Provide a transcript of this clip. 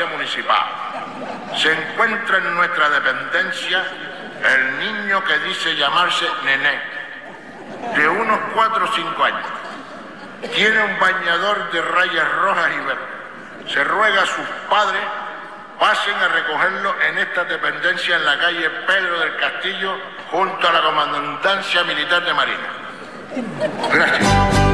policía municipal. Se encuentra en nuestra dependencia el niño que dice llamarse Nené, de unos 4 o 5 años. Tiene un bañador de rayas rojas y verdes. Se ruega a sus padres pasen a recogerlo en esta dependencia en la calle Pedro del Castillo, junto a la Comandancia Militar de Marina. Gracias.